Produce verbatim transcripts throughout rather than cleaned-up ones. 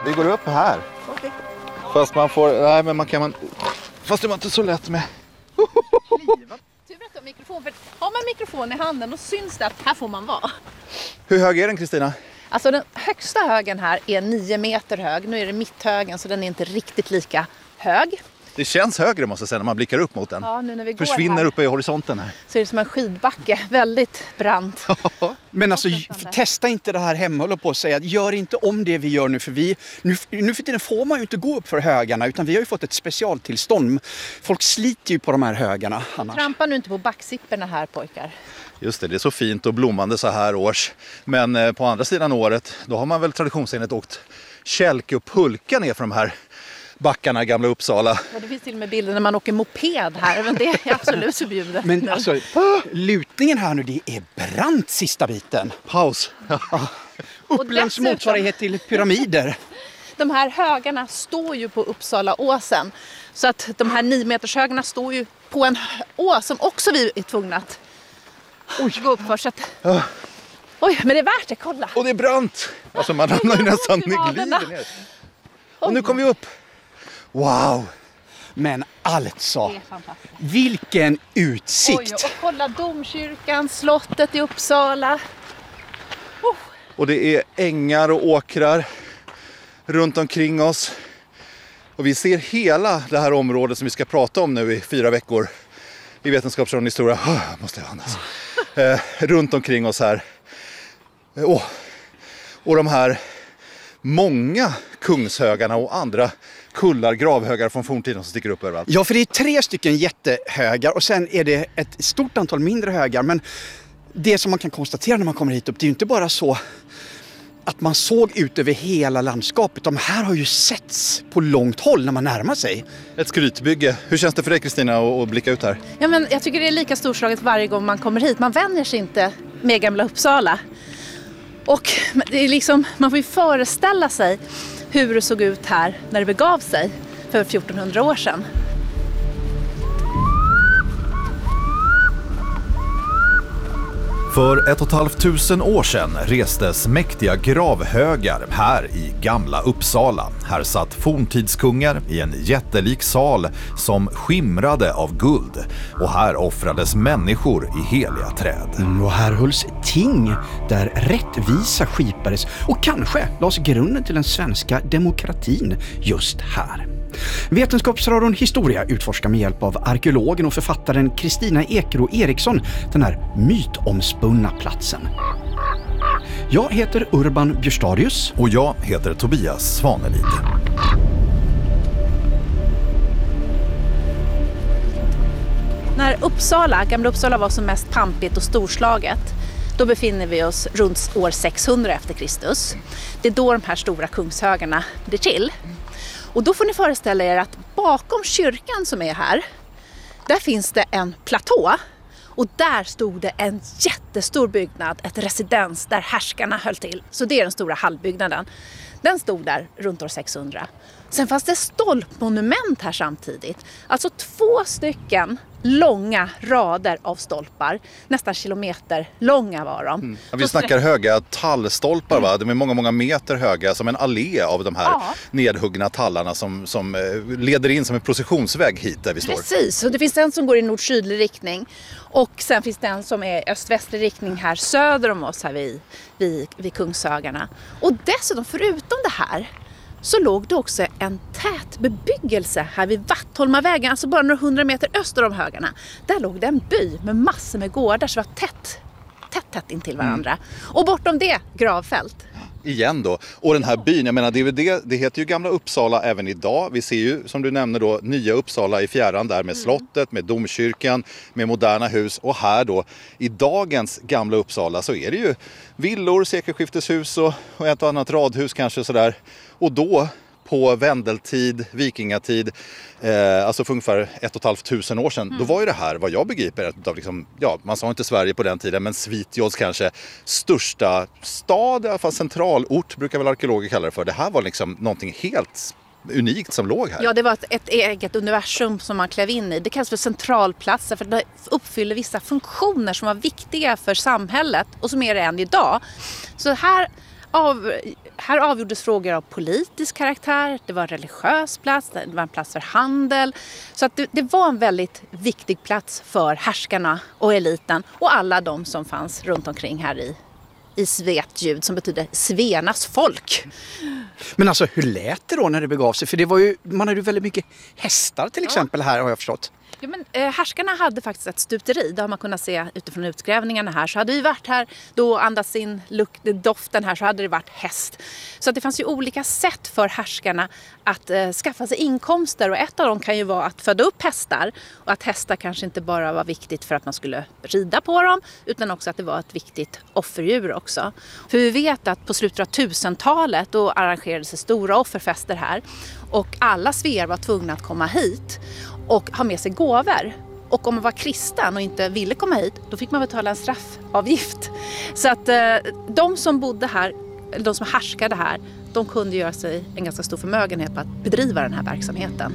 Vi går upp här. Okay. Fast man får... Nej, men man kan... Man, fast det var inte så lätt med... Tur att du har mikrofon. För har man mikrofon i handen då syns det att här får man vara. Hur hög är den, Kristina? Alltså den högsta högen här är nio meter hög. Nu är det mitthögen så den är inte riktigt lika hög. Det känns högre måste jag säga när man blickar upp mot den. Ja, nu när vi går försvinner här, uppe i horisonten här. så är det som en skidbacke. Väldigt brant. Men alltså testa inte det här hemma, håller på att säga. Gör inte om det vi gör nu för vi... Nu, nu för tiden får man ju inte gå upp för högarna utan vi har ju fått ett specialtillstånd. Folk sliter ju på de här högarna annars. Trampa nu inte på backsipperna här pojkar. Just det, det är så fint och blommande så här års. Men eh, på andra sidan året, då har man väl traditionsenligt åkt kälke och pulka ner från de här backarna i Gamla Uppsala. Ja, det finns till och med bilder när man åker moped här, men det är absolut förbjudet. Men alltså, lutningen här nu, det är brant sista biten. Paus. Upplands motsvarighet till pyramider. De här högarna står ju på Uppsalaåsen. Så att de här nio meters högarna står ju på en ås som också vi är tvungna att Oj. gå upp för. Så att... Ja. Oj, men det är värt det, kolla. Och det är brant. Alltså man ramlar ju nästan glider ner. Och nu kommer vi upp. Wow. Men alltså, vilken utsikt. Oj, och kolla domkyrkan, slottet i Uppsala. Oh. Och det är ängar och åkrar runt omkring oss. Och vi ser hela det här området som vi ska prata om nu i fyra veckor i Vetenskapsradion historia. Oh, måste jag andas. eh, runt omkring oss här. Oh. Och de här många kungshögarna och andra kullar, gravhögar från forntiden som sticker upp överallt. Ja, för det är tre stycken jättehögar och sen är det ett stort antal mindre högar. Men det som man kan konstatera när man kommer hit upp, det är ju inte bara så att man såg ut över hela landskapet. De här har ju setts på långt håll när man närmar sig. Ett skrytbygge. Hur känns det för dig, Kristina, att blicka ut här? Ja, men jag tycker det är lika storslaget varje gång man kommer hit. Man vänjer sig inte med Gamla Uppsala. Och det är liksom, man får ju föreställa sig hur det såg ut här när det begav sig för fjortonhundra år sedan. För ett och ett halvt tusen år sedan restes mäktiga gravhögar här i Gamla Uppsala. Här satt forntidskungar i en jättelik sal som skimrade av guld. Och här offrades människor i heliga träd. Mm, och här hölls ting där rättvisa skipades och kanske lades grunden till den svenska demokratin just här. Vetenskapsradion Historia utforskar med hjälp av arkeologen och författaren Kristina Ekero Eriksson den här mytomspunna platsen. Jag heter Urban Björstadius. Och jag heter Tobias Svanelid. När Uppsala, Gamla Uppsala var som mest pampigt och storslaget, då befinner vi oss runt år sexhundra efter Kristus. Det är då de här stora kungshögarna blir till. Och då får ni föreställa er att bakom kyrkan som är här, där finns det en platå. Och där stod det en jättestor byggnad, ett residens där härskarna höll till. Så det är den stora hallbyggnaden. Den stod där runt år sexhundra. Sen fanns det stolpmonument här samtidigt. Alltså två stycken långa rader av stolpar. Nästan kilometer långa var de. Mm. Ja, vi snackar höga tallstolpar, va? De är många, många meter höga, som en allé av de här ja. nedhuggna tallarna som, som leder in som en processionsväg hit där vi står. Precis, och det finns en som går i nord-sydlig riktning. Och sen finns det en som är öst-västlig riktning här söder om oss här vid, vid, vid Kungshögarna. Och dessutom, förutom det här, så låg det också en tät bebyggelse här vid Vattholmavägen, alltså bara några hundra meter öster om högarna. Där låg det en by med massor med gårdar som var tätt, tätt, tätt intill varandra. Mm. Och bortom det, gravfält. Igen då. Och den här byn, jag menar, det, är det, det heter ju Gamla Uppsala även idag. Vi ser ju, som du nämnde då, nya Uppsala i fjärran där med mm. slottet, med domkyrkan, med moderna hus. Och här då, i dagens Gamla Uppsala så är det ju villor, sekelskifteshus och, och ett och annat radhus kanske sådär. Och då på vändeltid, vikingatid, eh, alltså för ungefär ett och ett halvt tusen år sedan, mm. då var ju det här, vad jag begriper, ett av liksom, ja, man sa inte Sverige på den tiden, men Svitjods kanske största stad, i alla fall centralort brukar väl arkeologer kalla det för. Det här var liksom någonting helt unikt som låg här. Ja, det var ett, ett eget universum som man klev in i. Det kallas för centralplatser för det uppfyller vissa funktioner som var viktiga för samhället och som är det än idag. Så här, av, här avgjordes frågor av politisk karaktär, det var en religiös plats, det var en plats för handel. Så att det, det var en väldigt viktig plats för härskarna och eliten och alla de som fanns runt omkring här i, i Svetljud, som betyder Svenas folk. Men alltså, hur lät det då när det begav sig? För det var ju, man hade ju väldigt mycket hästar till exempel här, har jag förstått. Ja, men, eh, härskarna hade faktiskt ett stuteri, det har man kunnat se utifrån utgrävningarna här. Så hade vi varit här, då andas in lukt, doften här, så hade det varit häst. Så att det fanns ju olika sätt för härskarna att eh, skaffa sig inkomster. Och ett av dem kan ju vara att föda upp hästar. Och att hästar kanske inte bara var viktigt för att man skulle rida på dem, utan också att det var ett viktigt offerdjur också. För vi vet att på slutet av tusentalet då arrangerades stora offerfester här. Och alla svear var tvungna att komma hit och ha med sig gåvor. Och om man var kristen och inte ville komma hit, då fick man betala en straffavgift. Så att eh, de som bodde här, eller de som härskade här, de kunde göra sig en ganska stor förmögenhet på att bedriva den här verksamheten.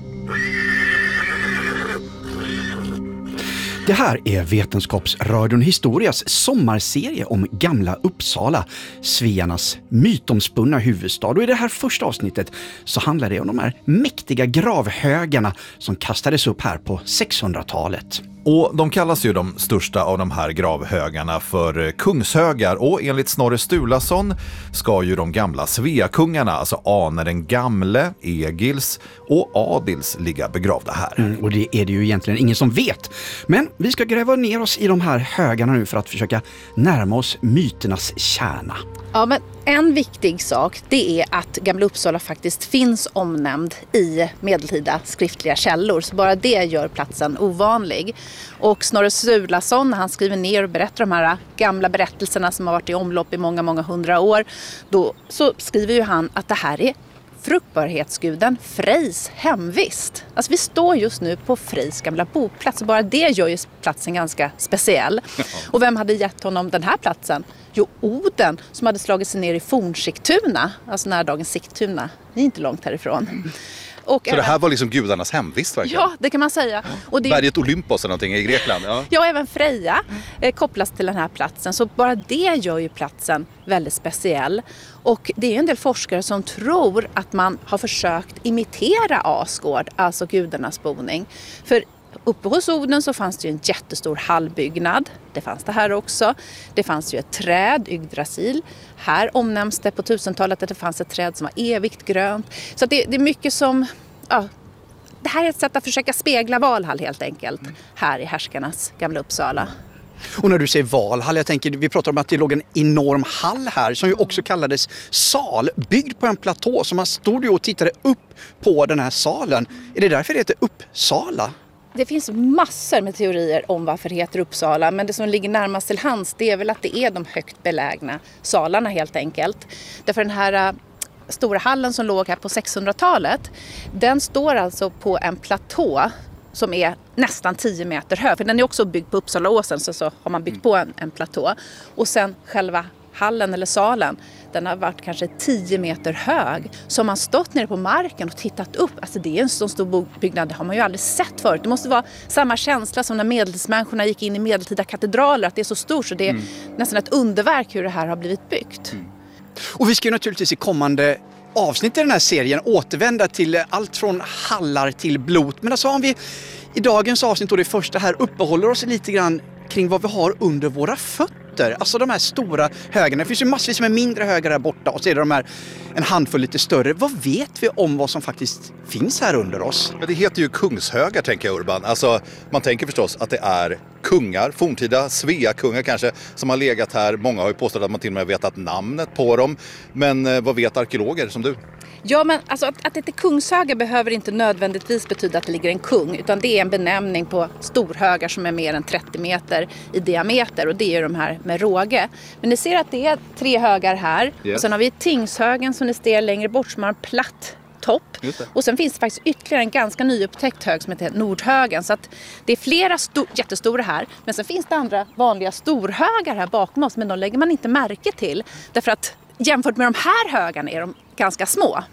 Det här är Vetenskapsradion Historias sommarserie om Gamla Uppsala, svearnas mytomspunna huvudstad. Och i det här första avsnittet så handlar det om de här mäktiga gravhögarna som kastades upp här på sexhundratalet. Och de kallas ju de största av de här gravhögarna för kungshögar, och enligt Snorre Sturlason ska ju de gamla Sveakungarna, alltså Ane den gamle, Egils och Adils, ligga begravda här. Mm, och det är det ju egentligen ingen som vet. Men vi ska gräva ner oss i de här högarna nu för att försöka närma oss myternas kärna. Ja, men en viktig sak, det är att Gamla Uppsala faktiskt finns omnämnd i medeltida skriftliga källor. Så bara det gör platsen ovanlig. Och Snorre Sturlason, när han skriver ner och berättar de här gamla berättelserna som har varit i omlopp i många, många hundra år, då så skriver ju han att det här är fruktbarhetsguden Frejs hemvist. Alltså vi står just nu på Frejs gamla boplats, och bara det gör ju platsen ganska speciell. Och vem hade gett honom den här platsen? Jo, Oden, som hade slagit sig ner i Fornsigtuna, alltså nära dagens Sigtuna. Det är inte långt härifrån. Och Så även, det här var liksom gudarnas hemvist verkligen? ja, det kan man säga. Och det, Berget Olympos eller någonting i Grekland. Ja, ja, även Freja eh, kopplas till den här platsen. Så bara det gör ju platsen väldigt speciell. Och det är ju en del forskare som tror att man har försökt imitera Asgård, alltså gudarnas boning. För uppe hos Oden så fanns det ju en jättestor hallbyggnad. Det fanns det här också. Det fanns ju ett träd, Yggdrasil. Här omnämns det på tusentalet att det fanns ett träd som var evigt grönt. Så det, det är mycket som... Ja, det här är ett sätt att försöka spegla Valhall helt enkelt. Här i härskarnas Gamla Uppsala. Och när du säger Valhall, jag tänker, vi pratar om att det låg en enorm hall här som ju också kallades sal, byggd på en platå, så man stod ju och tittade upp på den här salen. Är det därför det heter Uppsala? Det finns massor med teorier om varför det heter Uppsala, men det som ligger närmast till hands, det är väl att det är de högt belägna salarna helt enkelt. Därför den här uh, stora hallen som låg här på sexhundratalet, den står alltså på en platå som är nästan tio meter hög. För den är också byggd på Uppsalaåsen, så, så har man byggt på en, en platå. Och sen själva hallen eller salen, den har varit kanske tio meter hög. Så har man stått nere på marken och tittat upp. Alltså det är en sån stor byggnad, det har man ju aldrig sett förut. Det måste vara samma känsla som när medeltidsmänniskorna gick in i medeltida katedraler. Att det är så stort, så det är mm. nästan ett underverk hur det här har blivit byggt. Mm. Och vi ska ju naturligtvis i kommande avsnitt i den här serien återvända till allt från hallar till blot. Men alltså om vi i dagens avsnitt och det första här uppehåller oss lite grann kring vad vi har under våra fötter. Alltså de här stora högarna. Det finns ju massvis med mindre högar där borta, och så är det de här en handfull lite större. Vad vet vi om vad som faktiskt finns här under oss? Men det heter ju kungshögar, tänker jag, Urban. Alltså, man tänker förstås att det är kungar, forntida Sveakungar kanske, som har legat här. Många har ju påstått att man till och med vetat namnet på dem. Men eh, vad vet arkeologer som du? Ja, men alltså att, att det är kungshögar behöver inte nödvändigtvis betyda att det ligger en kung, utan det är en benämning på storhögar som är mer än trettio meter i diameter, och det är de här med råge. Men ni ser att det är tre högar här, yes. Och sen har vi Tingshögen som ni ser längre bort som har en platt topp. Och sen finns det faktiskt ytterligare en ganska nyupptäckt hög som heter Nordhögen. Så att det är flera sto- jättestora här. Men sen finns det andra vanliga storhögar här bakom oss, men de lägger man inte märke till. Därför att jämfört med de här högarna är de ganska små.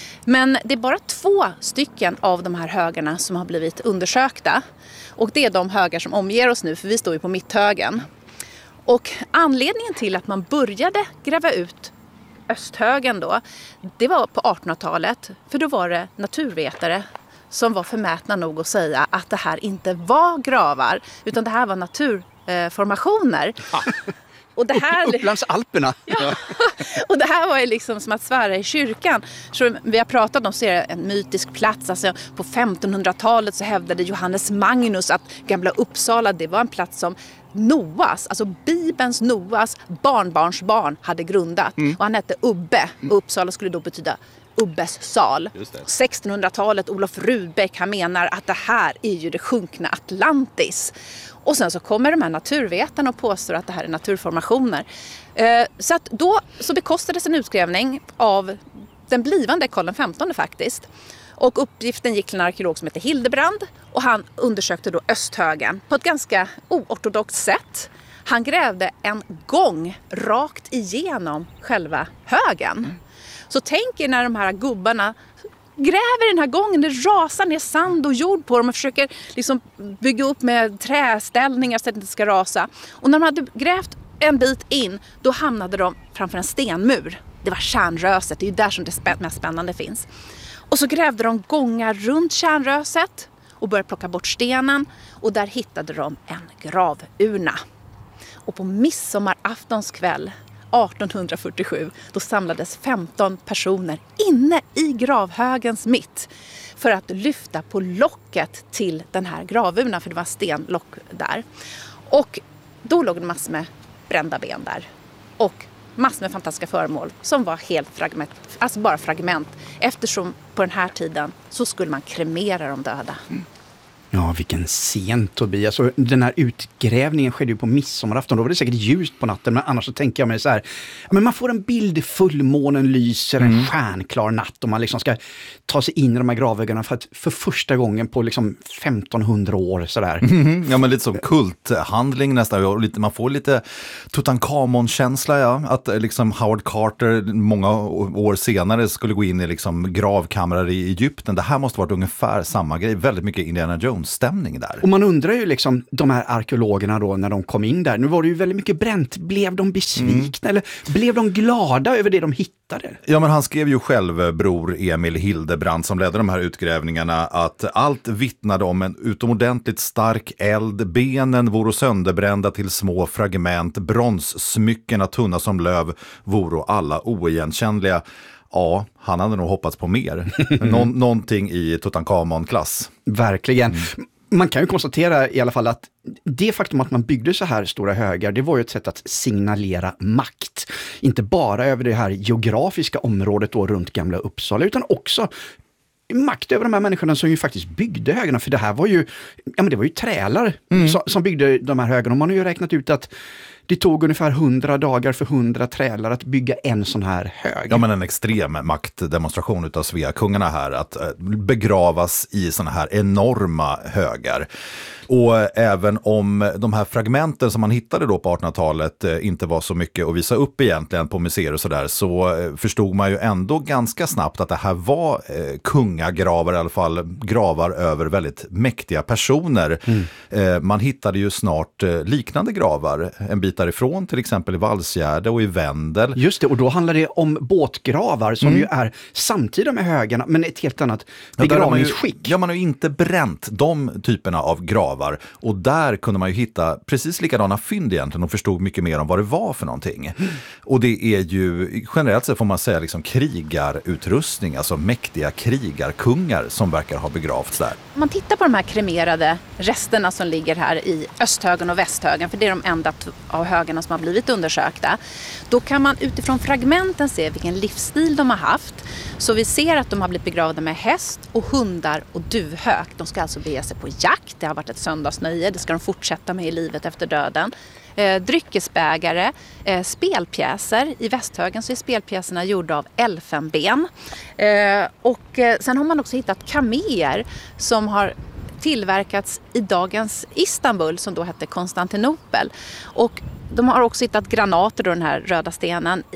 Men det är bara två stycken av de här högarna som har blivit undersökta. Och det är de högar som omger oss nu, för vi står ju på mitthögen. Och anledningen till att man började gräva ut Östhögen då, det var på artonhundratalet. För då var det naturvetare som var förmätna nog att säga att det här inte var gravar, utan det här var naturformationer. Ja. Och det här, Upplandsalperna. Ja. Och det här var ju liksom som att svära i kyrkan. Så vi har pratat om så är det en mytisk plats. Alltså på femtonhundratalet så hävdade Johannes Magnus att Gamla Uppsala, det var en plats som Noas, alltså Bibelns Noas barnbarnsbarn hade grundat. Mm. Och han hette Ubbe. Och Uppsala skulle då betyda Ubbes sal. sextonhundratalet, Olof Rudbeck, han menar att det här är ju det sjunkna Atlantis. Och sen så kommer de här naturvetarna och påstår att det här är naturformationer. Eh, så att då så bekostades en utgrävning av den blivande Karl den femtonde faktiskt. Och uppgiften gick till en arkeolog som heter Hildebrand. Och han undersökte då Östhögen på ett ganska oortodoxt sätt. Han grävde en gång rakt igenom själva högen. Mm. Så tänk er när de här gubbarna gräver den här gången, det rasar ner sand och jord på dem och försöker liksom bygga upp med träställningar så att det inte ska rasa. Och när de hade grävt en bit in, då hamnade de framför en stenmur. Det var kärnröset, det är ju där som det mest spännande finns. Och så grävde de gångar runt kärnröset och började plocka bort stenen. Och där hittade de en gravurna. Och på midsommaraftons kväll artonhundrafyrtiosju, då samlades femton personer inne i gravhögens mitt för att lyfta på locket till den här gravurnan, för det var stenlock där. Och då låg det massor med brända ben där och massor med fantastiska föremål som var helt fragment, alltså bara fragment, eftersom på den här tiden så skulle man kremera de döda. Mm. Ja, vilken scen, Tobias. Och den här utgrävningen skedde ju på midsommarafton. Då var det säkert ljust på natten, men annars så tänker jag mig så här. Men man får en bild, fullmånen lyser, en mm. stjärnklar natt och man liksom ska ta sig in i de här gravhögarna för att för första gången på liksom femtonhundra år sådär. Mm, ja, men lite som kulthandling nästan. Man får lite Tutankhamon-känsla, ja. Att liksom Howard Carter många år senare skulle gå in i liksom gravkamrar i Egypten. Det här måste varit ungefär samma grej. Väldigt mycket Indiana Jones stämning där. Och man undrar ju liksom, de här arkeologerna då när de kom in där, nu var det ju väldigt mycket bränt. Blev de besvikna mm. eller blev de glada över det de hittade? Ja, men han skrev ju själv, bror Emil Hildebrand som ledde de här utgrävningarna, att allt vittnade om en utomordentligt stark eld. Benen vore sönderbrända till små fragment. Bronssmyckena tunna som löv vore alla oigenkännliga. Ja, han hade nog hoppats på mer. Nå- någonting i Tutankhamon-klass. Verkligen. Mm. Man kan ju konstatera i alla fall att det faktum att man byggde så här stora högar, det var ju ett sätt att signalera makt. Inte bara över det här geografiska området då runt Gamla Uppsala, utan också makt över de här människorna som ju faktiskt byggde högarna. För det här var ju, ja men det var ju trälar mm. som, som byggde de här högarna. Och man har ju räknat ut att det tog ungefär hundra dagar för hundra trälar att bygga en sån här hög. Ja, men en extrem maktdemonstration utav Sveakungarna här. Att begravas i såna här enorma högar. Och även om de här fragmenten som man hittade då på artonhundratalet inte var så mycket att visa upp egentligen på museer och sådär, så förstod man ju ändå ganska snabbt att det här var eh, kungagravar, i alla fall gravar över väldigt mäktiga personer. Mm. Eh, man hittade ju snart eh, liknande gravar en bit därifrån, till exempel i Valsgärde och i Vendel. Just det, och då handlar det om båtgravar som mm. ju är samtida med högarna, men ett helt annat begravningsskick. Ja, ja, man har ju inte bränt de typerna av gravar. Och där kunde man ju hitta precis likadana fynd egentligen och förstod mycket mer om vad det var för någonting. Mm. Och det är ju generellt sett får man säga liksom krigarutrustning, alltså mäktiga krigarkungar som verkar ha begravts där. Om man tittar på de här kremerade resterna som ligger här i Östhögen och Västhögen, för det är de enda av högarna som har blivit undersökta, då kan man utifrån fragmenten se vilken livsstil de har haft. Så vi ser att de har blivit begravda med häst och hundar och duvhök. De ska alltså bege sig på jakt. Det har varit ett söndagsnöje. Det ska de fortsätta med i livet efter döden. Eh, dryckesbägare, eh, spelpjäser. I Västhögen så är spelpjäserna gjorda av elfenben. Eh, och eh, sen har man också hittat kameler som har tillverkats i dagens Istanbul, som då hette Konstantinopel. Och de har också hittat granater, då den här röda stenen, i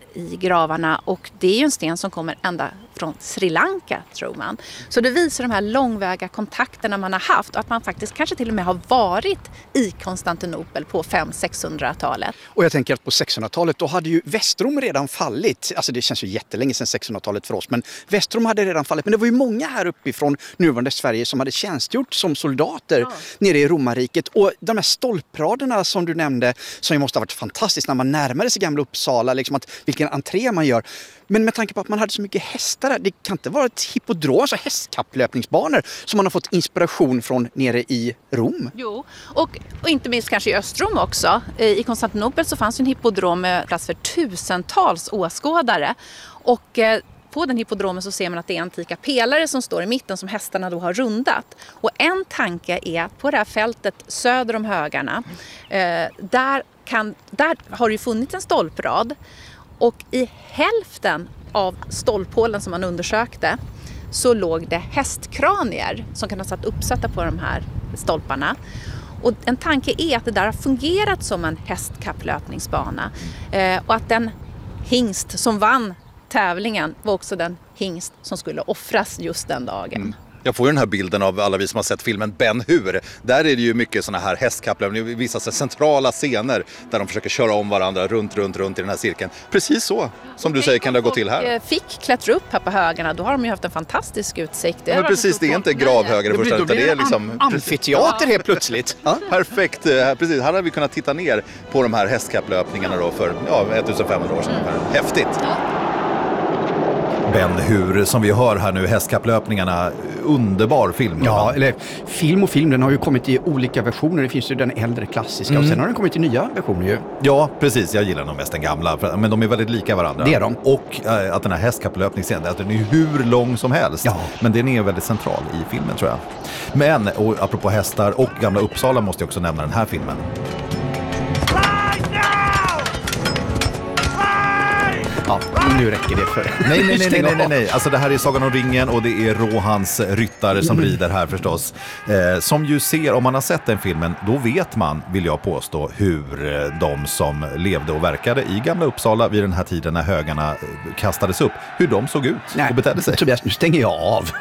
i gravarna, och det är ju en sten som kommer ända från Sri Lanka, tror man. Så det visar de här långväga kontakterna man har haft, och att man faktiskt kanske till och med har varit i Konstantinopel på fem hundra till sexhundratalet. Och jag tänker att på sexhundratalet då hade ju Västrom redan fallit. Alltså det känns ju jättelänge sedan sexhundratalet för oss, men Västrom hade redan fallit. Men det var ju många här uppifrån nuvarande Sverige som hade tjänstgjort som soldater ja. nere i romarriket. Och de här stolpraderna som du nämnde, som ju måste ha varit fantastiskt när man närmade sig Gamla Uppsala, liksom att vilken entré man gör. Men med tanke på att man hade så mycket hästar där, det kan inte vara ett hippodrom, alltså hästkapplöpningsbanor som man har fått inspiration från nere i Rom. Jo, och, och inte minst kanske i Östrom också. I Konstantinopel så fanns en hippodrom med plats för tusentals åskådare. Och eh, på den hippodromen så ser man att det är antika pelare som står i mitten som hästarna då har rundat. Och en tanke är att på det här fältet söder om högarna, eh, där, kan, där har det ju funnits en stolprad. Och i hälften av stolphålen som man undersökte så låg det hästkranier som kan ha satt uppsatta på de här stolparna. Och en tanke är att det där har fungerat som en hästkapplöpningsbana. Eh, och att den hingst som vann tävlingen var också den hingst som skulle offras just den dagen. Mm. Jag får ju den här bilden av alla vi som har sett filmen Ben Hur. Där är det ju mycket såna här hästkapplöpningar, vissa centrala scener där de försöker köra om varandra runt, runt, runt i den här cirkeln. Precis så, som du säger, kan det gå till här. Fick klättra upp här på högarna, då har de ju haft en fantastisk utsikt. Det men precis, det är inte gravhögar i första, utan det är liksom amfiteater helt plötsligt. Ja, perfekt, precis. Här har vi kunnat titta ner på de här hästkapplöpningarna då för ja, femtonhundra år sedan. Mm. Häftigt. Ben Hur, som vi hör här nu, hästkapplöpningarna, underbar film. Ja, eller film och film, den har ju kommit i olika versioner. Det finns ju den äldre klassiska mm. och sen har den kommit i nya versioner ju. Ja, precis. Jag gillar nog mest den gamla, men de är väldigt lika varandra. Det är de. Och äh, att den här hästkapplöpningsscenen, att den är hur lång som helst. Ja. Men den är väldigt central i filmen, tror jag. Men, och apropå hästar och Gamla Uppsala måste jag också nämna den här filmen. Ja, nu räcker det för nej, nej, nej, nej, nej, nej. Alltså det här är Sagan om ringen och det är Rohans ryttare som rider här förstås. Eh, som ju ser, om man har sett den filmen, då vet man, vill jag påstå, hur eh, de som levde och verkade i Gamla Uppsala vid den här tiden när högarna eh, kastades upp, hur de såg ut nej, och betedde sig. Tobias, nu stänger jag av.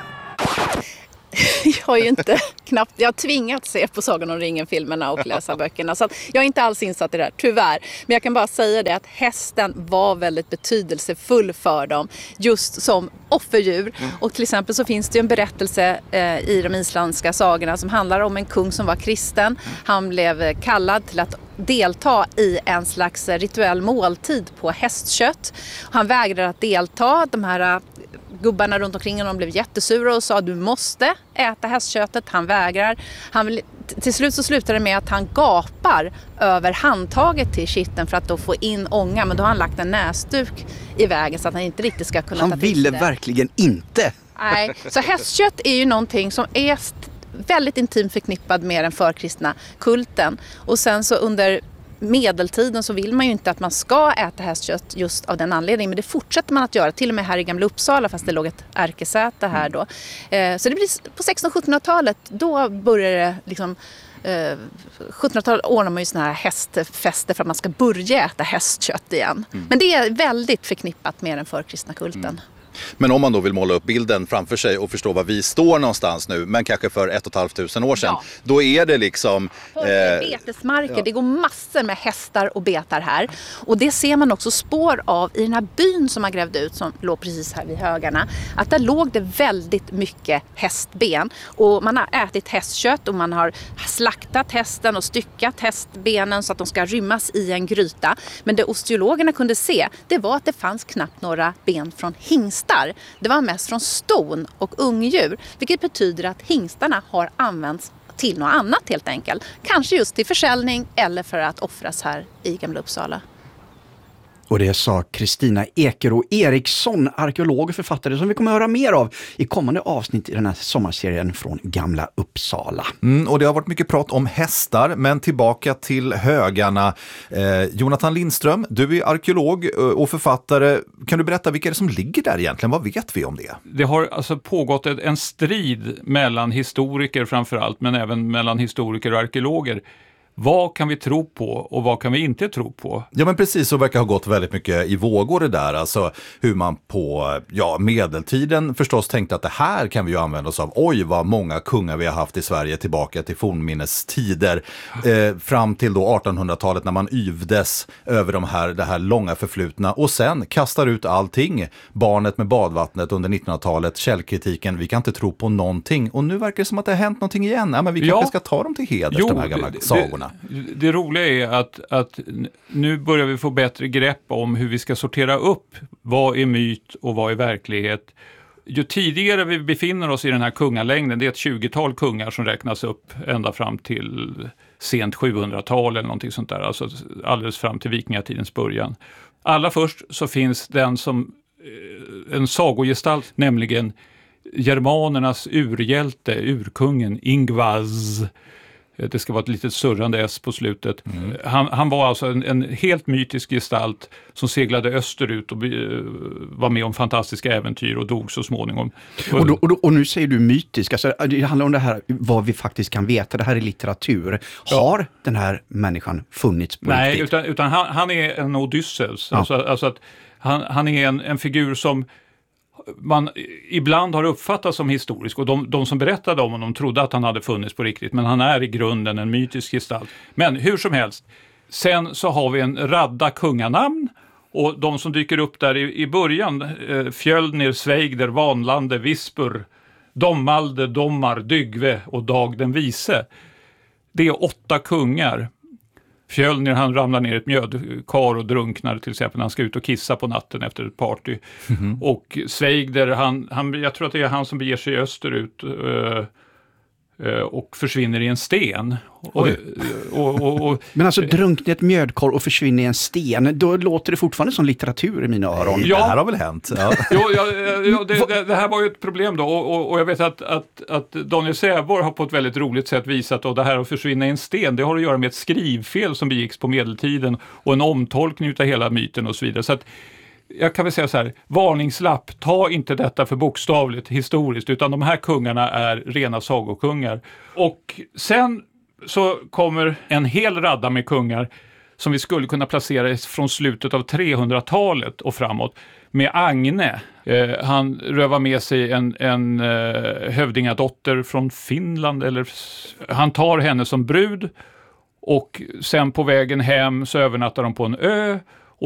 Jag har ju inte knappt, jag har tvingat se på Sagan om ringen-filmerna och läsa böckerna, så att jag är inte alls insatt i det här, tyvärr. Men jag kan bara säga det att hästen var väldigt betydelsefull för dem, just som offerdjur. Mm. Och till exempel så finns det ju en berättelse eh, i de isländska sagorna som handlar om en kung som var kristen. Han blev kallad till att delta i en slags rituell måltid på hästkött. Han vägrade att delta. De här gubbarna runt omkring honom blev jättesura och sa du måste äta hästköttet. Han vägrar. Han vill, till slut så slutar det med att han gapar över handtaget till kitten för att då få in ånga. Men då har han lagt en näsduk i vägen så att han inte riktigt ska kunna han ta till ville det. Verkligen inte. Nej, så hästkött är ju någonting som är väldigt intimt förknippad med den förkristna kulten. Och sen så under medeltiden så vill man ju inte att man ska äta hästkött just av den anledningen, men det fortsätter man att göra, till och med här i Gamla Uppsala, fast det låg ett ärkesäte här då. Eh, så det blir på sextonhundra- och sjuttonhundratalet, då börjar det liksom eh, sjuttonhundratalet ordnar man ju såna här hästfester för att man ska börja äta hästkött igen. Mm. Men det är väldigt förknippat med den förkristna kulten. Mm. Men om man då vill måla upp bilden framför sig och förstå var vi står någonstans nu, men kanske för ett och ett halvt tusen år sedan, ja. Då är det liksom... Eh, betesmarker, ja. Det går massor med hästar och betar här. Och det ser man också spår av i den här byn som man grävde ut, som låg precis här vid högarna. Att där låg det väldigt mycket hästben. Och man har ätit hästkött och man har slaktat hästen och styckat hästbenen så att de ska rymmas i en gryta. Men det osteologerna kunde se, det var att det fanns knappt några ben från hingst. Det var mest från ston och ungdjur, vilket betyder att hingstarna har använts till något annat helt enkelt. Kanske just till försäljning eller för att offras här i Gamla Uppsala. Och det sa Kristina Ekero Eriksson, arkeolog och författare, som vi kommer att höra mer av i kommande avsnitt i den här sommarserien från Gamla Uppsala. Mm, och det har varit mycket prat om hästar, men tillbaka till högarna. Eh, Jonathan Lindström, du är arkeolog och författare. Kan du berätta vilka det som ligger där egentligen? Vad vet vi om det? Det har alltså pågått en strid mellan historiker framförallt, men även mellan historiker och arkeologer. vad kan vi tro på och vad kan vi inte tro på? Ja, men precis, så verkar ha gått väldigt mycket i vågor det där. Alltså hur man på ja, medeltiden förstås tänkte att det här kan vi ju använda oss av. Oj, vad många kungar vi har haft i Sverige tillbaka till fornminnestider. Eh, fram till då artonhundratalet när man yvdes över de här, det här långa förflutna. Och sen kastar ut allting. Barnet med badvattnet under nittonhundratalet, källkritiken. Vi kan inte tro på någonting. Och nu verkar det som att det har hänt någonting igen. Ja, men vi kanske ja. ska ta dem till heders, Jo, de här gamla det, sagorna. Det, det roliga är att, att nu börjar vi få bättre grepp om hur vi ska sortera upp vad är myt och vad är verklighet. Ju tidigare vi befinner oss i den här kungalängden, det är ett tjugotal kungar som räknas upp ända fram till sent sjuhundratal eller någonting sånt där, alltså alldeles fram till vikingatidens början. Allra först så finns den som en sagogestalt, nämligen germanernas urhjälte, urkungen Ingvaz. Det ska vara ett litet surrande S på slutet. Mm. Han, han var alltså en, en helt mytisk gestalt som seglade österut och be, var med om fantastiska äventyr och dog så småningom. Och, då, och, då, och nu säger du mytisk, alltså, det handlar om det här vad vi faktiskt kan veta, det här är litteratur. Har ja. den här människan funnits på Nej, riktigt? utan, utan han, han är en Odysseus. Ja. Alltså, alltså att han, han är en, en figur som man ibland har uppfattat som historisk, och de, de som berättade om honom trodde att han hade funnits på riktigt, men han är i grunden en mytisk gestalt. Men hur som helst, sen så har vi en radda kunganamn, och de som dyker upp där i, i början, eh, Fjölnir, Sveigder, Vanlande, Vispur, Domalde, Dommar, Dygve och Dag den vise. Det är åtta kungar. Fjölnir, han ramlar ner i ett mjödkar och drunknar till exempel när han ska ut och kissa på natten efter ett party. Mm-hmm. Och Sveigder, han, han, jag tror att det är han som beger sig österut uh, uh, och försvinner i en sten. Och, och, och, och, Men alltså drunknar ett mjödkar och försvinner i en sten, då låter det fortfarande som litteratur i mina öron. Ja, det här har väl hänt. Ja. jo, ja, ja, det, det, det här var ju ett problem då, och, och, och jag vet att, att, att Daniel Säborg har på ett väldigt roligt sätt visat att det här att försvinna i en sten, det har att göra med ett skrivfel som begicks på medeltiden och en omtolkning av hela myten och så vidare. Så att jag kan väl säga så här, varningslapp, ta inte detta för bokstavligt historiskt, utan de här kungarna är rena sagokungar. Och sen så kommer en hel radda med kungar som vi skulle kunna placera från slutet av trehundratalet och framåt, med Agne. Eh, han rövar med sig en, en eh, hövdingadotter från Finland, eller han tar henne som brud, och sen på vägen hem så övernattar de på en ö.